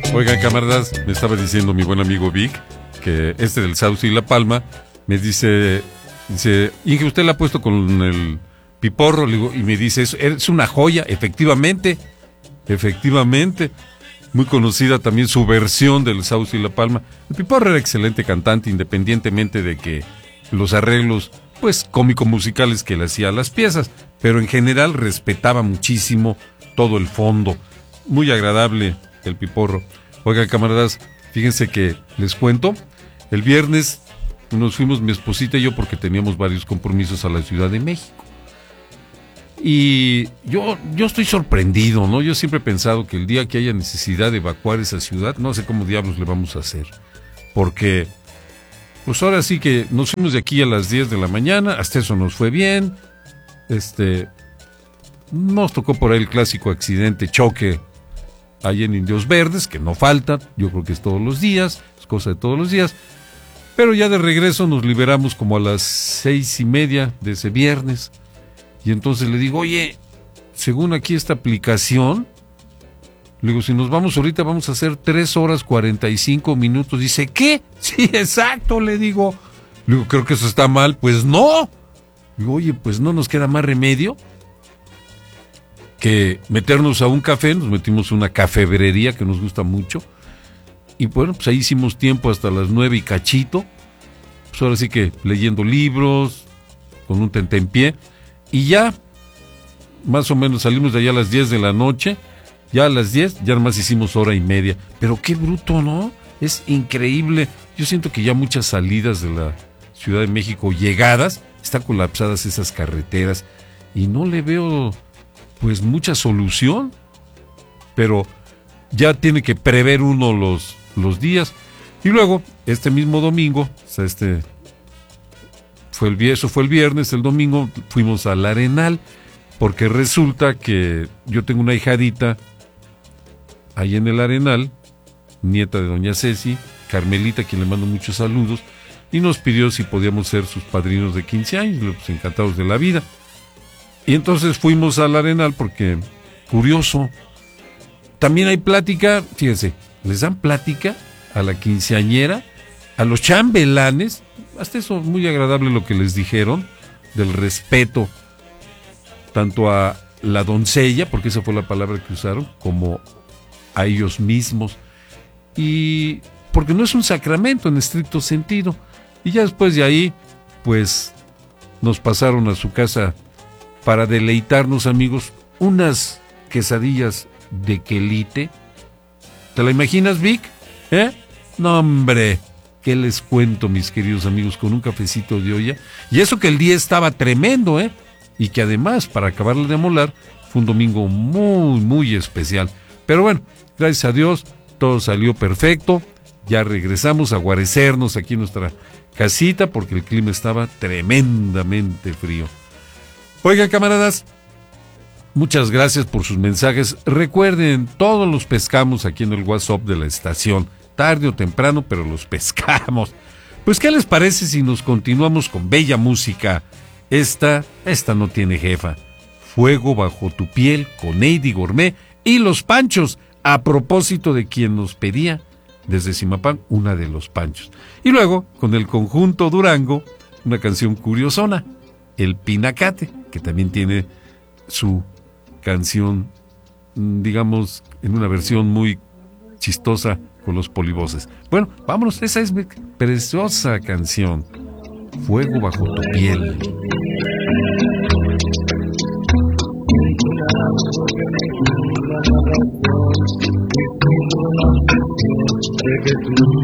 Oigan, camaradas, me estaba diciendo mi buen amigo Vic que del Sauce y La Palma me dice, Inge, ¿usted la ha puesto con el Piporro? Le digo, y me dice, es una joya, efectivamente, muy conocida también su versión del Sauce y La Palma. El Piporro era excelente cantante, independientemente de que los arreglos, pues, cómico-musicales que le hacía a las piezas, pero en general respetaba muchísimo todo el fondo. Muy agradable el Piporro. Oigan, camaradas, fíjense que les cuento, el viernes nos fuimos mi esposita y yo porque teníamos varios compromisos a la Ciudad de México. Y yo estoy sorprendido, ¿no? Yo siempre he pensado que el día que haya necesidad de evacuar esa ciudad, no sé cómo diablos le vamos a hacer. Porque, pues ahora sí que nos fuimos de aquí a las 10 de la mañana, hasta eso nos fue bien. Nos tocó por ahí el clásico accidente, choque, ahí en Indios Verdes, que no falta, yo creo que es todos los días, es cosa de todos los días. Pero ya de regreso nos liberamos como a las 6:30 de ese viernes. Y entonces le digo, oye, según aquí esta aplicación, le digo, si nos vamos ahorita vamos a hacer 3 horas 45 minutos. Dice, ¿qué? Sí, exacto, le digo. Le digo, creo que eso está mal. Pues no. Le digo, oye, pues no nos queda más remedio que meternos a un café. Nos metimos a una cafebrería que nos gusta mucho. Y bueno, pues ahí hicimos tiempo hasta las 9 y cachito. Pues ahora sí que leyendo libros, con un tentempié. Y ya, más o menos salimos de allá a las 10 de la noche. Ya a las 10, ya nomás hicimos hora y media. Pero qué bruto, ¿no? Es increíble. Yo siento que ya muchas salidas de la Ciudad de México, llegadas, están colapsadas esas carreteras. Y no le veo, pues, mucha solución. Pero ya tiene que prever uno los días. Y luego, este mismo domingo, o sea, eso fue el viernes, el domingo fuimos al Arenal, porque resulta que yo tengo una hijadita ahí en el Arenal, nieta de doña Ceci, Carmelita, a quien le mando muchos saludos, y nos pidió si podíamos ser sus padrinos de 15 años, pues encantados de la vida. Y entonces fuimos al Arenal porque, curioso, también hay plática, fíjense, les dan plática a la quinceañera, a los chambelanes, hasta eso muy agradable lo que les dijeron, del respeto, tanto a la doncella, porque esa fue la palabra que usaron, como a ellos mismos, y porque no es un sacramento en estricto sentido. Y ya después de ahí, pues, nos pasaron a su casa para deleitarnos, amigos, unas quesadillas de quelite. ¿Te la imaginas, Vic? No, hombre, ¿qué les cuento, mis queridos amigos? Con un cafecito de olla. Y eso que el día estaba tremendo, y que además, para acabarle de molar, fue un domingo muy, muy especial. Pero bueno, gracias a Dios, todo salió perfecto. Ya regresamos a guarecernos aquí en nuestra casita, porque el clima estaba tremendamente frío. Oigan, camaradas, muchas gracias por sus mensajes. Recuerden, todos los pescamos aquí en el WhatsApp de la estación. Tarde o temprano, pero los pescamos. Pues, ¿qué les parece si nos continuamos con bella música? Esta no tiene jefa. Fuego bajo tu piel, con Eddie Gourmet y Los Panchos, a propósito de quien nos pedía desde Zimapán una de Los Panchos. Y luego, con el conjunto Durango, una canción curiosona, El Pinacate, que también tiene su canción, digamos, en una versión muy chistosa, con los polivoces. Bueno, vámonos, esa es mi preciosa canción, Fuego bajo tu piel.